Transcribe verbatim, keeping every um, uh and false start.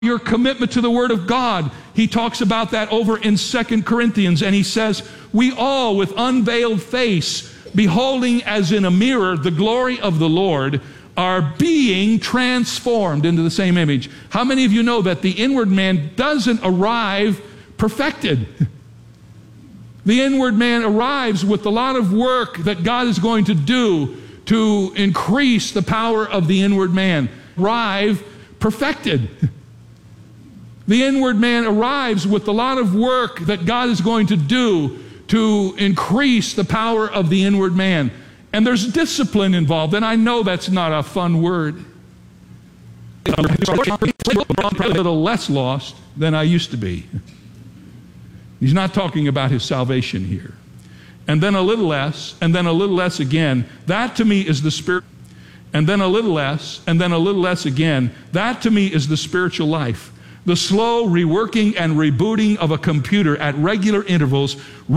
your commitment to the Word of God. He talks about that over in Second Corinthians, and he says, we all with unveiled face, beholding as in a mirror the glory of the Lord, are being transformed into the same image. How many of you know that the inward man doesn't arrive perfected? The inward man arrives with a lot of work that God is going to do to increase the power of the inward man. Arrive perfected. The inward man arrives with a lot of work that God is going to do to increase the power of the inward man. And there's discipline involved, and I know that's not a fun word. I'm a little less lost than I used to be. He's not talking about his salvation here. And then a little less, and then a little less again. That to me is the spirit. And then a little less, and then a little less again. That to me is the spiritual life. The slow reworking and rebooting of a computer at regular intervals.